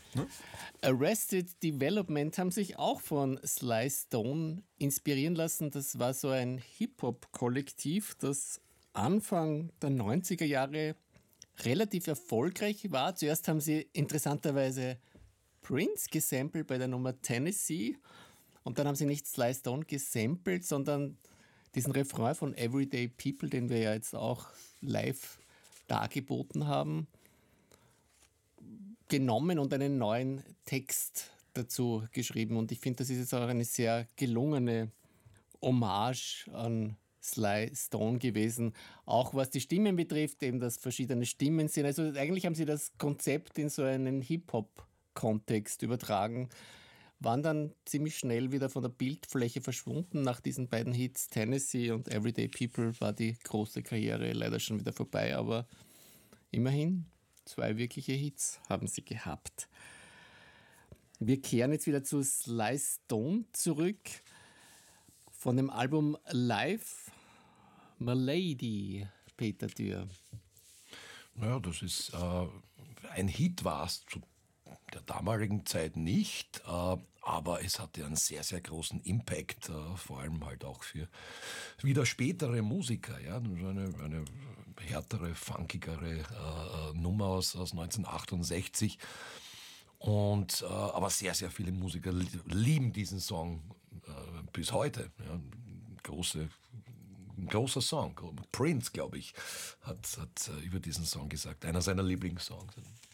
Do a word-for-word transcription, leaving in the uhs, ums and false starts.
Ne? Arrested Development haben sich auch von Sly Stone inspirieren lassen. Das war so ein Hip-Hop-Kollektiv, das Anfang der neunziger Jahre relativ erfolgreich war. Zuerst haben sie interessanterweise Prince gesampelt bei der Nummer Tennessee und dann haben sie nicht Sly Stone gesampelt, sondern diesen Refrain von Everyday People, den wir ja jetzt auch live dargeboten haben, genommen und einen neuen Text dazu geschrieben. Und ich finde, das ist jetzt auch eine sehr gelungene Hommage an Sly Stone gewesen. Auch was die Stimmen betrifft, eben, dass verschiedene Stimmen sind. Also eigentlich haben sie das Konzept in so einen Hip-Hop-Kontext übertragen, waren dann ziemlich schnell wieder von der Bildfläche verschwunden. Nach diesen beiden Hits Tennessee und Everyday People war die große Karriere leider schon wieder vorbei, aber immerhin zwei wirkliche Hits haben sie gehabt. Wir kehren jetzt wieder zu Sly Stone zurück. Von dem Album Live, My Lady, Peter Dürr. Ja, das ist äh, ein Hit, war es zu der damaligen Zeit nicht, äh, aber es hatte einen sehr, sehr großen Impact, äh, vor allem halt auch für wieder spätere Musiker. Ja, eine, eine härtere, funkigere äh, Nummer aus, aus neunzehnhundertachtundsechzig. Und, äh, aber sehr, sehr viele Musiker lieben diesen Song äh, bis heute. Ja, große, ein großer Song. Prince, glaube ich, hat, hat äh, über diesen Song gesagt, einer seiner Lieblingssongs.